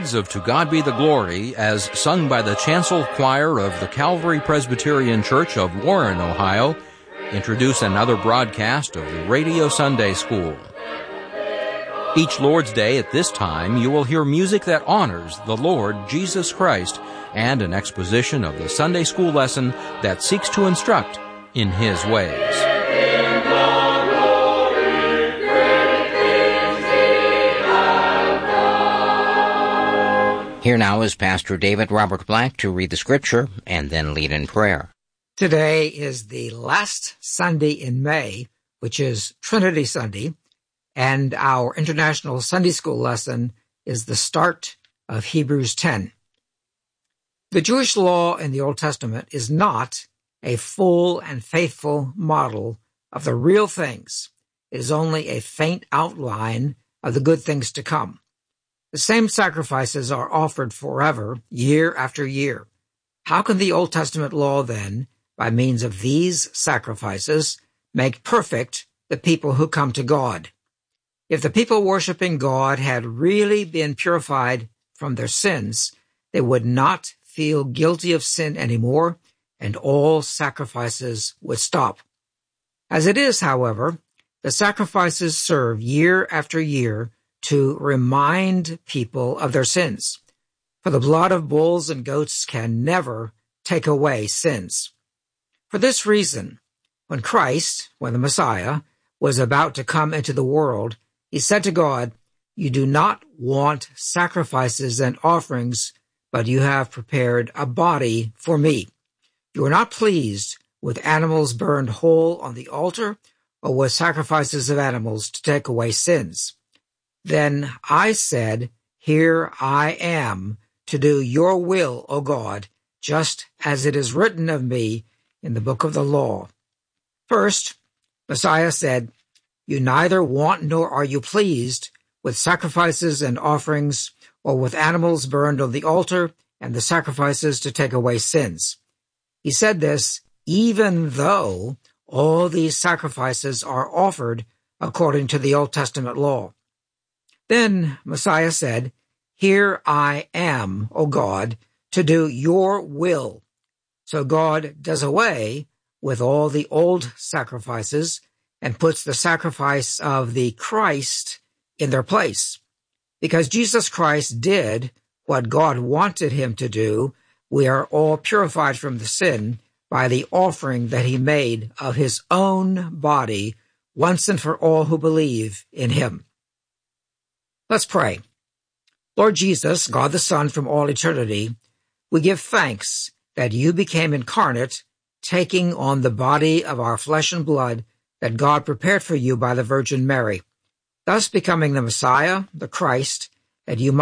words of To God Be the Glory as sung by the Chancel Choir of the Calvary Presbyterian Church of Warren, Ohio, introduce another broadcast of the Radio Sunday School. Each Lord's Day at this time, you will hear music that honors the Lord Jesus Christ and an exposition of the Sunday school lesson that seeks to instruct in His ways. Here now is Pastor David Robert Black to read the Scripture and then lead in prayer. Today is the last Sunday in May, which is Trinity Sunday, and our International Sunday School lesson is the start of Hebrews 10. The Jewish law in the Old Testament is not a full and faithful model of the real things. It is only a faint outline of the good things to come. The same sacrifices are offered forever, year after year. How can the Old Testament law then, by means of these sacrifices, make perfect the people who come to God? If the people worshiping God had really been purified from their sins, they would not feel guilty of sin anymore, and all sacrifices would stop. As it is, however, the sacrifices serve year after year to remind people of their sins. For the blood of bulls and goats can never take away sins. For this reason, when the Messiah, was about to come into the world, he said to God, "You do not want sacrifices and offerings, but you have prepared a body for me. You are not pleased with animals burned whole on the altar or with sacrifices of animals to take away sins." Then I said, "Here I am to do your will, O God, just as it is written of me in the book of the law." First, Messiah said, "You neither want nor are you pleased with sacrifices and offerings or with animals burned on the altar and the sacrifices to take away sins." He said this even though all these sacrifices are offered according to the Old Testament law. Then Messiah said, "Here I am, O God, to do your will." So God does away with all the old sacrifices and puts the sacrifice of the Christ in their place. Because Jesus Christ did what God wanted him to do, we are all purified from the sin by the offering that he made of his own body once and for all who believe in him. Let's pray. Lord Jesus, God the Son from all eternity, we give thanks that you became incarnate, taking on the body of our flesh and blood that God prepared for you by the Virgin Mary, thus becoming the Messiah, the Christ, that you